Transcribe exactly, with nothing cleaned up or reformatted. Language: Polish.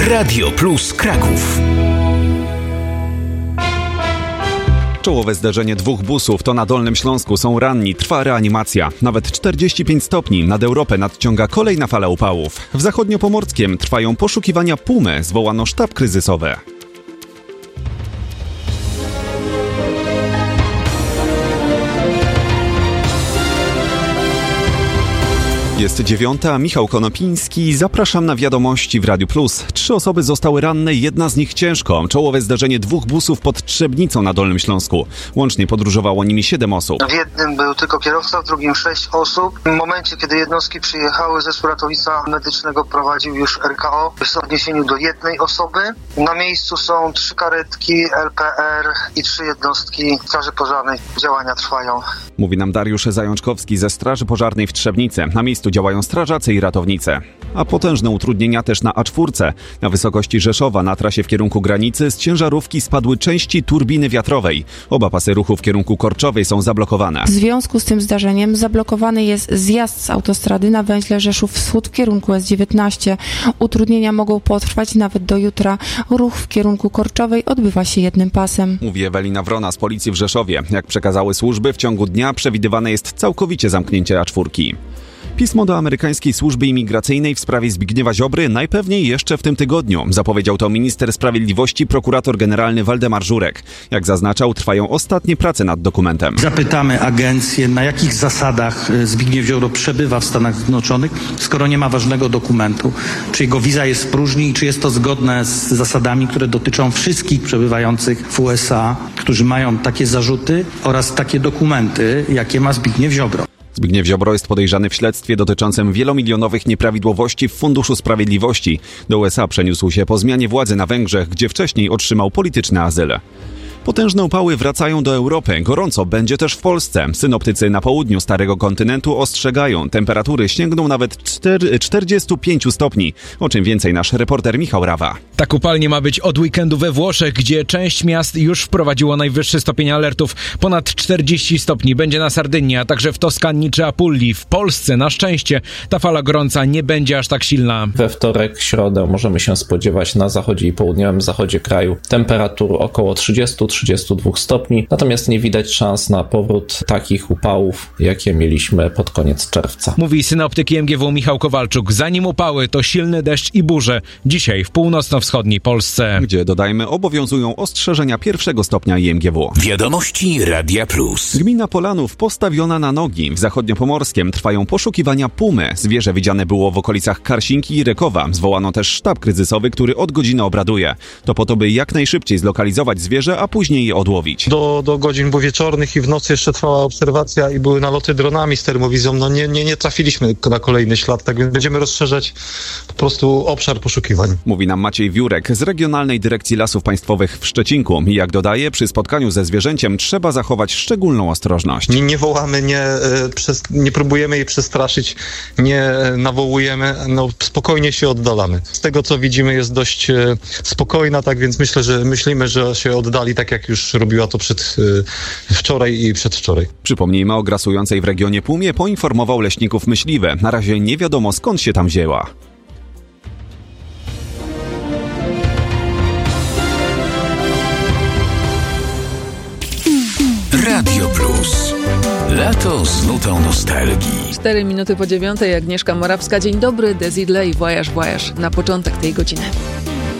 Radio Plus Kraków. Czołowe zderzenie dwóch busów to na Dolnym Śląsku, są ranni, trwa reanimacja. Nawet czterdzieści pięć stopni, nad Europę nadciąga kolejna fala upałów. W zachodniopomorskiem trwają poszukiwania pumy, zwołano sztab kryzysowy. Jest dziewiąta, Michał Konopiński, zapraszam na wiadomości w Radiu Plus. Trzy osoby zostały ranne, jedna z nich ciężko. Czołowe zderzenie dwóch busów pod Trzebnicą na Dolnym Śląsku. Łącznie podróżowało nimi siedem osób. W jednym był tylko kierowca, w drugim sześć osób. W momencie, kiedy jednostki przyjechały, zespół ratownictwa medycznego prowadził już R K O w odniesieniu do jednej osoby. Na miejscu są trzy karetki, L P R i trzy jednostki Straży Pożarnej. Działania trwają. Mówi nam Dariusz Zajączkowski ze Straży Pożarnej w Trzebnicy. Na miejscu działają strażacy i ratownicy. A potężne utrudnienia też na A cztery. Na wysokości Rzeszowa na trasie w kierunku granicy z ciężarówki spadły części turbiny wiatrowej. Oba pasy ruchu w kierunku Korczowej są zablokowane. W związku z tym zdarzeniem zablokowany jest zjazd z autostrady na węźle Rzeszów Wschód w kierunku S dziewiętnaście. Utrudnienia mogą potrwać nawet do jutra. Ruch w kierunku Korczowej odbywa się jednym pasem. Mówi Ewelina Wrona z Policji w Rzeszowie. Jak przekazały służby, w ciągu dnia przewidywane jest całkowicie zamknięcie A cztery. Pismo do amerykańskiej służby imigracyjnej w sprawie Zbigniewa Ziobry najpewniej jeszcze w tym tygodniu. Zapowiedział to minister sprawiedliwości, prokurator generalny Waldemar Żurek. Jak zaznaczał, trwają ostatnie prace nad dokumentem. Zapytamy agencję, na jakich zasadach Zbigniew Ziobro przebywa w Stanach Zjednoczonych, skoro nie ma ważnego dokumentu. Czy jego wiza jest w próżni i czy jest to zgodne z zasadami, które dotyczą wszystkich przebywających w U S A, którzy mają takie zarzuty oraz takie dokumenty, jakie ma Zbigniew Ziobro. Zbigniew Ziobro jest podejrzany w śledztwie dotyczącym wielomilionowych nieprawidłowości w Funduszu Sprawiedliwości. Do U S A przeniósł się po zmianie władzy na Węgrzech, gdzie wcześniej otrzymał polityczny azyl. Potężne upały wracają do Europy. Gorąco będzie też w Polsce. Synoptycy na południu Starego Kontynentu ostrzegają. Temperatury sięgną nawet czterdziestu pięciu stopni. O czym więcej nasz reporter Michał Rawa. Tak upalnie ma być od weekendu we Włoszech, gdzie część miast już wprowadziło najwyższy stopień alertów. Ponad czterdzieści stopni będzie na Sardynii, a także w Toskanii czy Apulii. W Polsce na szczęście ta fala gorąca nie będzie aż tak silna. We wtorek, środę możemy się spodziewać na zachodzie i południowym zachodzie kraju temperatur około trzydziestu do trzydziestu dwóch stopni, natomiast nie widać szans na powrót takich upałów, jakie mieliśmy pod koniec czerwca. Mówi synoptyk I M G W Michał Kowalczuk. Zanim upały, to silny deszcz i burze. Dzisiaj w północno-wschodniej Polsce. Gdzie, dodajmy, obowiązują ostrzeżenia pierwszego stopnia I M G W. Wiadomości Radia Plus. Gmina Polanów postawiona na nogi. W zachodniopomorskiem trwają poszukiwania pumy. Zwierzę widziane było w okolicach Karsinki i Rekowa. Zwołano też sztab kryzysowy, który od godziny obraduje. To po to, by jak najszybciej zlokalizować zwierzę, a później je odłowić. Do, do godzin wieczornych i w nocy jeszcze trwała obserwacja i były naloty dronami z termowizją. No nie, nie, nie trafiliśmy na kolejny ślad, tak więc będziemy rozszerzać po prostu obszar poszukiwań. Mówi nam Maciej Wiórek z Regionalnej Dyrekcji Lasów Państwowych w Szczecinku. I jak dodaje, przy spotkaniu ze zwierzęciem trzeba zachować szczególną ostrożność. Nie, nie wołamy, nie, e, przez, nie próbujemy jej przestraszyć, nie nawołujemy, no spokojnie się oddalamy. Z tego co widzimy jest dość e, spokojna, tak więc myślę, że myślimy, że się oddali tak jak już robiła to przed y, wczoraj i przedwczoraj. Przypomnijmy, o grasującej w regionie pumie poinformował leśników myśliwy. Na razie nie wiadomo, skąd się tam wzięła. Radio Plus. Lato z nutą nostalgii. Cztery minuty po dziewiątej, Agnieszka Morawska. Dzień dobry, Desidle i Voyage Voyage na początek tej godziny.